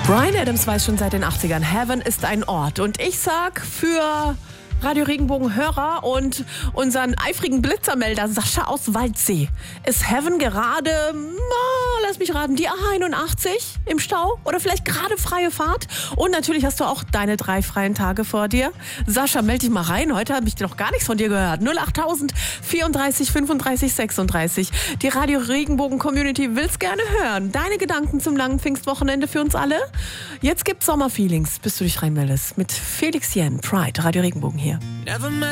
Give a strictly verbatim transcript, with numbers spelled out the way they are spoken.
Bryan Adams weiß schon seit den achtzigern, Heaven ist ein Ort. Und ich sag für Radio Regenbogen-Hörer und unseren eifrigen Blitzermelder Sascha aus Waldsee, ist Heaven gerade, oh, lass mich raten, die A einundachtzig im Stau oder vielleicht gerade freie Fahrt? Und natürlich hast du auch deine drei freien Tage vor dir. Sascha, melde dich mal rein. Heute habe ich noch gar nichts von dir gehört. null achttausend vierunddreißig fünfunddreißig sechsunddreißig. Die Radio Regenbogen-Community will's gerne hören. Deine Gedanken zum langen Pfingstwochenende für uns alle. Jetzt gibt's Sommerfeelings, bis du dich reinmeldest. Mit Felix Jen, Pride, Radio Regenbogen hier. Never met